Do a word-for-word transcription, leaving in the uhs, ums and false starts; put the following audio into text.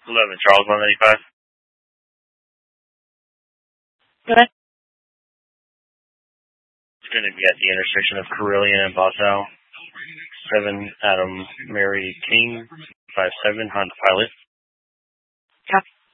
eleven Charles one ninety-five. Good. It's going to be at the intersection of Carillion and Bosau. seven Adam Mary King, five seven Honda Pilot. Copy.